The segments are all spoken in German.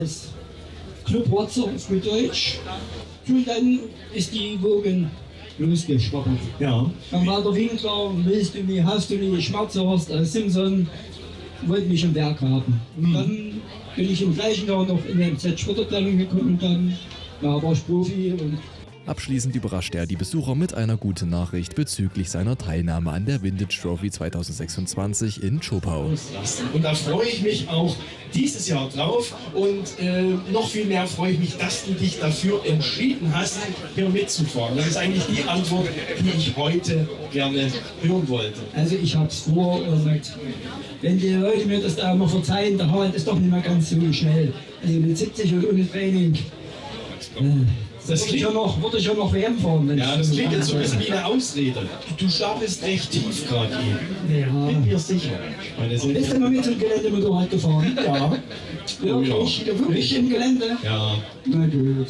Das Clubwatzer auf gut Deutsch. Und dann ist die Wogen losgeschwappert. Ja. Dann war der Winkler, willst du nicht, hast du nicht, Schmerzhorst aus Simpson, wollte mich im Werk haben. Und dann bin ich im gleichen Jahr noch in der MZ-Sportabteilung gekommen und dann war ich Profi. Und abschließend überrascht er die Besucher mit einer guten Nachricht bezüglich seiner Teilnahme an der Vintage Trophy 2026 in Zschopau. Und da freue ich mich auch dieses Jahr drauf und noch viel mehr freue ich mich, dass du dich dafür entschieden hast, hier mitzufahren. Das ist eigentlich die Antwort, die ich heute gerne hören wollte. also ich habe es vor und wenn die Leute mir das da immer verzeihen, der Harald ist doch nicht mehr ganz so schnell. Also mit 70 und ohne Training. Das würde ich ja noch WM fahren. Wenn ja, das klingt jetzt so ein bisschen wie eine Ausrede. Du stapelst recht tief gerade hier. Ja. Bin mir sicher. Bist du mal mit zum Geländemotorrad gefahren? Ja. Wirklich? Wirklich im Gelände? Ja. Na gut.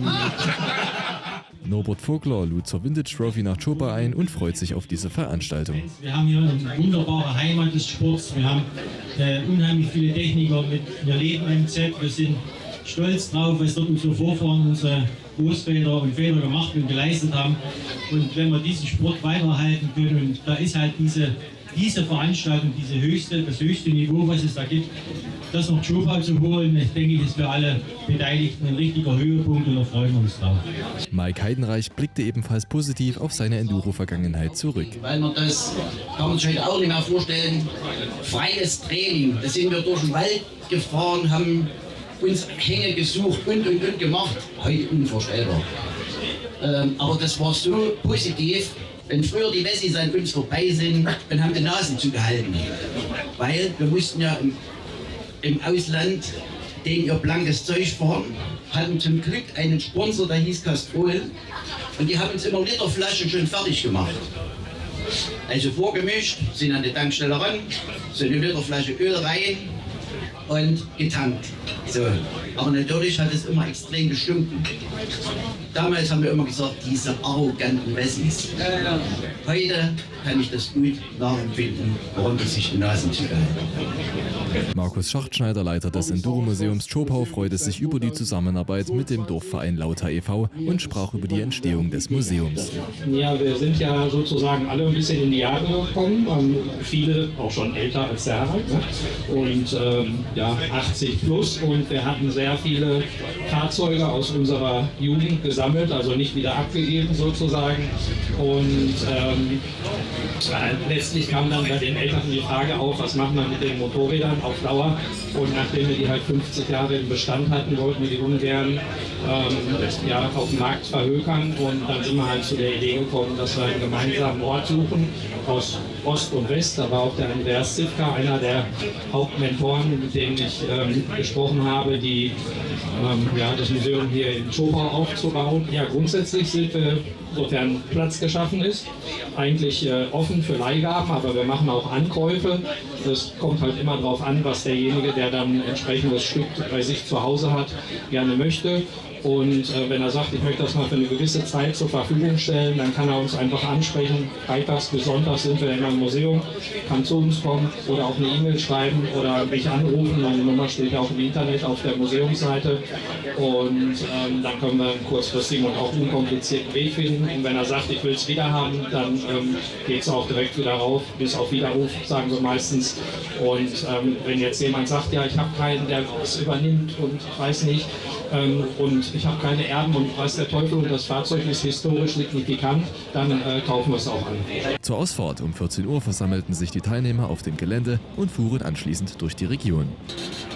Norbert Vogler lud zur Vintage Trophy nach Zschopau ein und freut sich auf diese Veranstaltung. Wir haben hier eine wunderbare Heimat des Sports. Wir haben unheimlich viele Techniker wir leben MZ. Wir sind stolz drauf, was dort unsere Vorfahren, unsere Großväter und Väter gemacht und geleistet haben. Und wenn wir diesen Sport weiterhalten können, und da ist halt diese Veranstaltung, das höchste Niveau, was es da gibt, das nach Zschopau zu holen, ich denke, ist für alle Beteiligten ein richtiger Höhepunkt und da freuen wir uns drauf. Mike Heidenreich blickte ebenfalls positiv auf seine Enduro-Vergangenheit zurück. Weil man das, kann man sich heute auch nicht mehr vorstellen, freies Training. Da sind wir durch den Wald gefahren, haben uns Hänge gesucht und gemacht. Heute unvorstellbar. Aber das war so positiv. Wenn früher die Wessis an uns vorbei sind, dann haben die Nasen zugehalten. Weil wir mussten ja im Ausland den ihr blankes Zeug fahren, hatten zum Glück einen Sponsor, der hieß Castrol. Und die haben uns immer Literflaschen schon fertig gemacht. Also vorgemischt, sind an die Tankstelle ran, so eine Literflasche Öl rein und getankt. So. Aber natürlich hat es immer extrem gestunken. Damals haben wir immer gesagt, diese arroganten Wessis. Heute kann ich das gut nachempfinden, warum die sich die Nasen zugehalten. Markus Schachtschneider, Leiter des Enduro-Museums Zschopau, freute sich über die Zusammenarbeit mit dem Dorfverein Lauter e.V. und sprach über die Entstehung des Museums. Ja, wir sind ja sozusagen alle ein bisschen in die Jahre gekommen, viele auch schon älter als der Harald, ne? Und ja, 80 plus, und wir hatten sehr viele Fahrzeuge aus unserer Jugend gesammelt, also nicht wieder abgegeben sozusagen. Und letztlich kam dann bei den Eltern die Frage auf, was machen wir mit den Motorrädern auf Dauer? Und nachdem wir die halt 50 Jahre im Bestand hatten, wollten wir die ungern ja, auf dem Markt verhökern. Und dann sind wir halt zu der Idee gekommen, dass wir einen gemeinsamen Ort suchen aus Ost und West. Da war auch der Andreas Zivka, einer der Hauptmentoren, mit denen ich gesprochen habe, die ja, das Museum hier in Zschopau aufzubauen. Ja, grundsätzlich sind wir, sofern Platz geschaffen ist, eigentlich offen für Leihgaben, aber wir machen auch Ankäufe. Das kommt halt immer darauf an, was derjenige, der dann ein entsprechendes Stück bei sich zu Hause hat, gerne möchte. Und wenn er sagt, ich möchte das mal für eine gewisse Zeit zur Verfügung stellen, dann kann er uns einfach ansprechen. Freitags bis Sonntags sind wir immer im Museum, kann zu uns kommen oder auch eine E-Mail schreiben oder mich anrufen. Meine Nummer steht ja auch im Internet auf der Museumsseite. Und dann können wir einen kurzfristigen und auch unkomplizierten Weg finden. Und wenn er sagt, ich will es wieder haben, dann geht es auch direkt wieder rauf, bis auf Widerruf, sagen wir meistens. Und wenn jetzt jemand sagt, ja, ich habe keinen, der es übernimmt und ich weiß nicht, und ich habe keine Erben und weiß der Teufel und das Fahrzeug ist historisch signifikant, dann kaufen wir es auch an. Zur Ausfahrt um 14 Uhr versammelten sich die Teilnehmer auf dem Gelände und fuhren anschließend durch die Region.